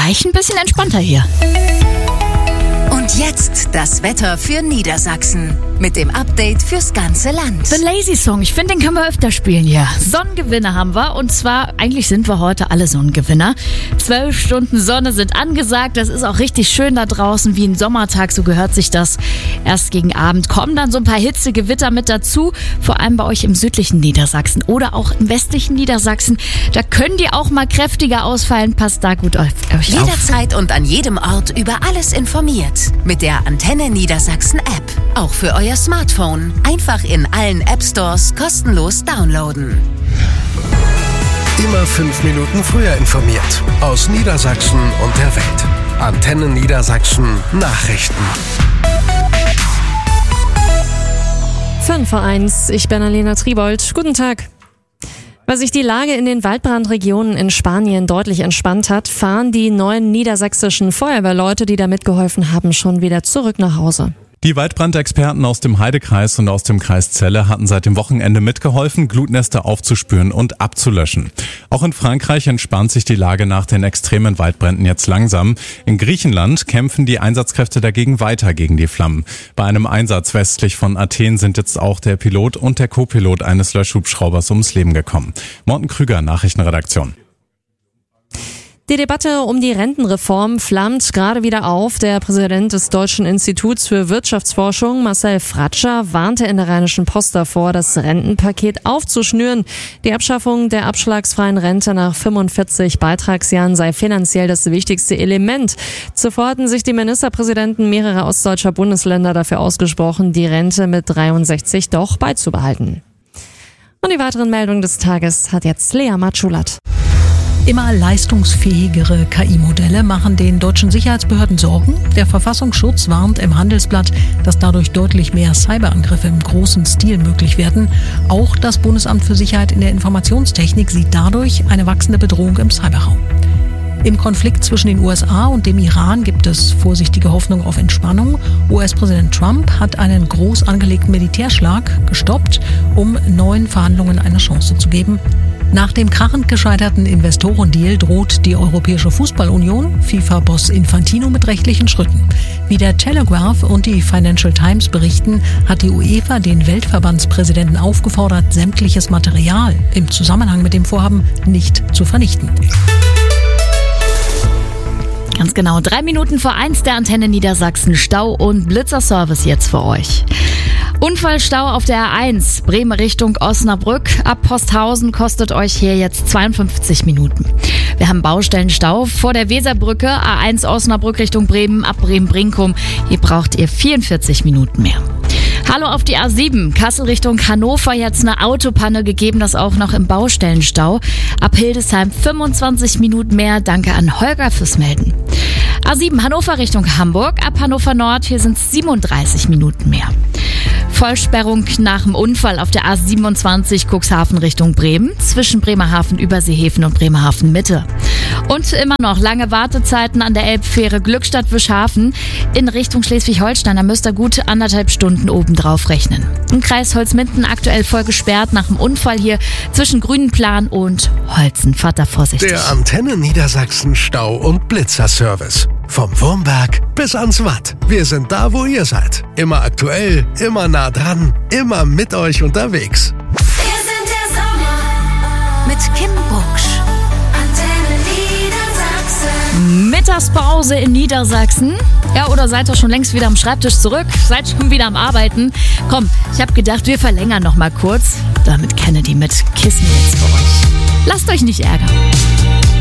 gleich ein bisschen entspannter hier. Und jetzt das Wetter für Niedersachsen mit dem Update fürs ganze Land. The Lazy Song, ich finde, den können wir öfter spielen hier. Sonnengewinner haben wir und zwar, eigentlich sind wir heute alle Sonnengewinner. 12 Stunden Sonne sind angesagt, das ist auch richtig schön da draußen, wie ein Sommertag, so gehört sich das. Erst gegen Abend kommen dann so ein paar Hitzegewitter mit dazu, vor allem bei euch im südlichen Niedersachsen oder auch im westlichen Niedersachsen. Da können die auch mal kräftiger ausfallen, passt da gut auf euch auf. Jederzeit und an jedem Ort über alles informiert. Mit der Antenne Niedersachsen App. Auch für euer Smartphone. Einfach in allen App Stores kostenlos downloaden. Immer 5 Minuten früher informiert. Aus Niedersachsen und der Welt. Antenne Niedersachsen Nachrichten. 5:01, ich bin Alena Tribold. Guten Tag. Weil sich die Lage in den Waldbrandregionen in Spanien deutlich entspannt hat, fahren die 9 niedersächsischen Feuerwehrleute, die da mitgeholfen haben, schon wieder zurück nach Hause. Die Waldbrandexperten aus dem Heidekreis und aus dem Kreis Celle hatten seit dem Wochenende mitgeholfen, Glutnester aufzuspüren und abzulöschen. Auch in Frankreich entspannt sich die Lage nach den extremen Waldbränden jetzt langsam. In Griechenland kämpfen die Einsatzkräfte dagegen weiter gegen die Flammen. Bei einem Einsatz westlich von Athen sind jetzt auch der Pilot und der Co-Pilot eines Löschhubschraubers ums Leben gekommen. Morten Krüger, Nachrichtenredaktion. Die Debatte um die Rentenreform flammt gerade wieder auf. Der Präsident des Deutschen Instituts für Wirtschaftsforschung, Marcel Fratscher, warnte in der Rheinischen Post davor, das Rentenpaket aufzuschnüren. Die Abschaffung der abschlagsfreien Rente nach 45 Beitragsjahren sei finanziell das wichtigste Element. Zuvor hatten sich die Ministerpräsidenten mehrerer ostdeutscher Bundesländer dafür ausgesprochen, die Rente mit 63 doch beizubehalten. Und die weiteren Meldungen des Tages hat jetzt Lea Matschulat. Immer leistungsfähigere KI-Modelle machen den deutschen Sicherheitsbehörden Sorgen. Der Verfassungsschutz warnt im Handelsblatt, dass dadurch deutlich mehr Cyberangriffe im großen Stil möglich werden. Auch das Bundesamt für Sicherheit in der Informationstechnik sieht dadurch eine wachsende Bedrohung im Cyberraum. Im Konflikt zwischen den USA und dem Iran gibt es vorsichtige Hoffnung auf Entspannung. US-Präsident Trump hat einen groß angelegten Militärschlag gestoppt, um neuen Verhandlungen eine Chance zu geben. Nach dem krachend gescheiterten Investorendeal droht die Europäische Fußballunion FIFA-Boss Infantino mit rechtlichen Schritten. Wie der Telegraph und die Financial Times berichten, hat die UEFA den Weltverbandspräsidenten aufgefordert, sämtliches Material im Zusammenhang mit dem Vorhaben nicht zu vernichten. Ganz genau, 3 Minuten vor 1 der Antenne Niedersachsen. Stau und Blitzerservice jetzt für euch. Unfallstau auf der A1, Bremen Richtung Osnabrück. Ab Posthausen kostet euch hier jetzt 52 Minuten. Wir haben Baustellenstau vor der Weserbrücke, A1 Osnabrück Richtung Bremen, ab Bremen-Brinkum. Hier braucht ihr 44 Minuten mehr. Hallo auf die A7, Kassel Richtung Hannover, jetzt eine Autopanne gegeben, das auch noch im Baustellenstau. Ab Hildesheim 25 Minuten mehr, danke an Holger fürs Melden. A7 Hannover Richtung Hamburg, ab Hannover Nord, hier sind es 37 Minuten mehr. Vollsperrung nach dem Unfall auf der A27 Cuxhaven Richtung Bremen, zwischen Bremerhaven Überseehäfen und Bremerhaven Mitte. Und immer noch lange Wartezeiten an der Elbfähre Glückstadt-Wischhafen in Richtung Schleswig-Holstein. Da müsst ihr gut 1,5 Stunden obendrauf rechnen. Im Kreis Holzminden aktuell voll gesperrt nach dem Unfall hier zwischen Grünenplan und Holzen. Fahrt da vorsichtig. Der Antenne Niedersachsen Stau- und Blitzerservice. Vom Wurmberg bis ans Watt. Wir sind da, wo ihr seid. Immer aktuell, immer nah dran, immer mit euch unterwegs. Wir sind der Sommer mit Kim Bucksch. Antenne Niedersachsen. Mittagspause in Niedersachsen. Ja, oder seid ihr schon längst wieder am Schreibtisch zurück? Seid schon wieder am Arbeiten? Komm, ich habe gedacht, wir verlängern noch mal kurz. Damit Kennedy mit Kissen jetzt für euch. Lasst euch nicht ärgern.